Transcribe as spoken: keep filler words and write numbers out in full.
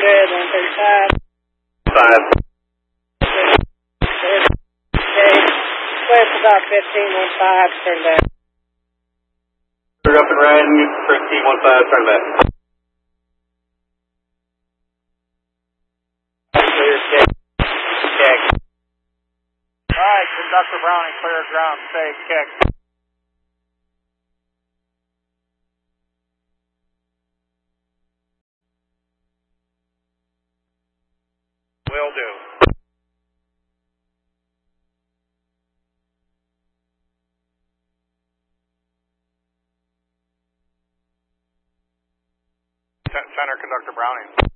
good, one thirty-five. Five. Okay, west about fifteen, one five, turn back. We're up and riding, fifteen, one five, turn back. Clear, check. Check. Alright, Conductor Browning, clear ground, stay, check. Will do. Center, Conductor Browning.